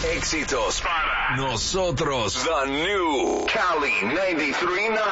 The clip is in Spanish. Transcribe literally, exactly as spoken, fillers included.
Éxitos para nosotros. The New Cali noventa y tres punto nueve.